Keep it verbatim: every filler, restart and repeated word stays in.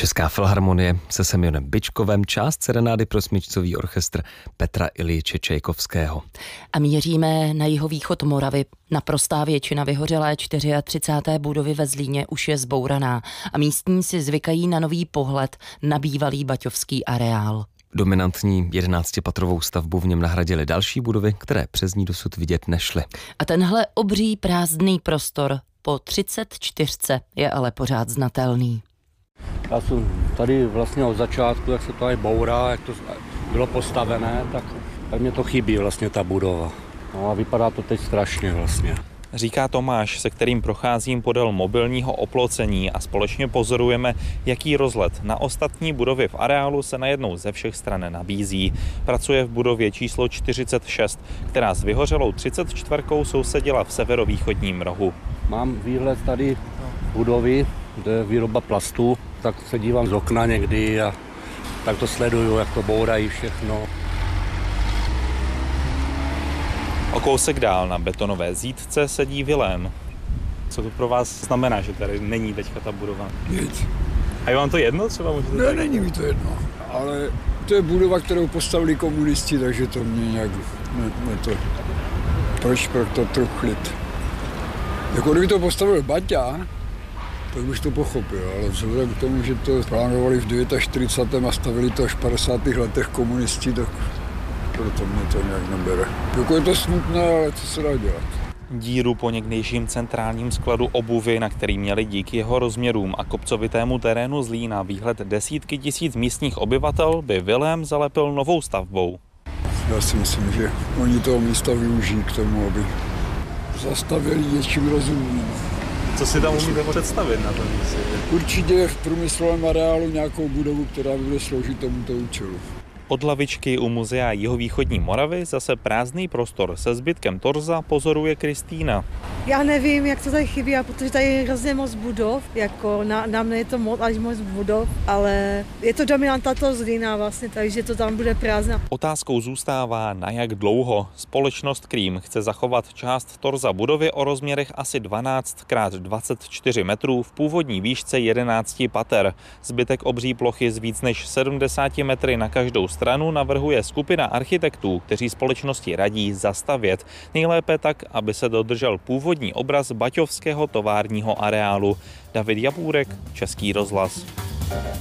Česká filharmonie se Semionem Byčkovem, část serenády pro smyčcový orchestr Petra Iljiče Čajkovského. A míříme na jihovýchod Moravy. Naprostá většina vyhořelé třicáté čtvrté budovy ve Zlíně už je zbouraná a místní si zvykají na nový pohled na bývalý baťovský areál. Dominantní jedenáctipatrovou stavbu v něm nahradily další budovy, které přes ní dosud vidět nešly. A tenhle obří prázdný prostor po třicet čtyřce je ale pořád znatelný. Já jsem tady vlastně od začátku, jak se to tady bourá, jak to bylo postavené, tak, tak mě to chybí vlastně ta budova. No a vypadá to teď strašně vlastně. Říká Tomáš, se kterým procházím podél mobilního oplocení a společně pozorujeme, jaký rozhled na ostatní budovy v areálu se najednou ze všech stran nabízí. Pracuje v budově číslo čtyřicet šest, která s vyhořelou třicet čtyřkou sousedila v severovýchodním rohu. Mám výhled tady budovy, kde je výroba plastů, tak se dívám z okna někdy a tak to sleduju, jak to bourají všechno. O kousek dál na betonové zítce sedí Vilém. Co to pro vás znamená, že tady není teďka ta budova? Nic. A je vám to jedno třeba? Můžete Ne, tady... není mi to jedno, ale to je budova, kterou postavili komunisti, takže to mě nějak, ne, ne to, proč pro to truchlit. Jako kdyby to postavil Baťa, tak bych to pochopil, ale vzhledem k tomu, že to plánovali v čtyřicátém devátém a stavili to až v padesátých letech komunisti, tak proto mě to nějak nebere. Jako je to smutné, ale co se dá dělat. Díru po někdejším centrálním skladu obuvy, na který měli díky jeho rozměrům a kopcovitému terénu Zlína výhled desítky tisíc místních obyvatel, by Vilém zalepil novou stavbou. Já si myslím, že oni toho místa využijí k tomu, aby zastavili něčím rozumným. Co si tam umíte představit na tom místě? Určitě v průmyslovém areálu nějakou budovu, která bude sloužit tomuto účelu. Od lavičky u muzea Jihovýchodní Moravy zase prázdný prostor se zbytkem torza pozoruje Kristýna. Já nevím, jak to tady chybí, protože tady je hrozně moc budov, jako na, na mě je to moc, až moc budov, ale je to dominanta toho Zlína vlastně, takže to tam bude prázdná. Otázkou zůstává, na jak dlouho. Společnost Krím chce zachovat část torza budovy o rozměrech asi dvanáct krát dvacet čtyři metrů v původní výšce jedenáct pater. Zbytek obří plochy z víc než sedmdesáti metry na každou stranu navrhuje skupina architektů, kteří společnosti radí zastavět. Nejlépe tak, aby se dodržel původní obraz baťovského továrního areálu. David Japůrek, Český rozhlas.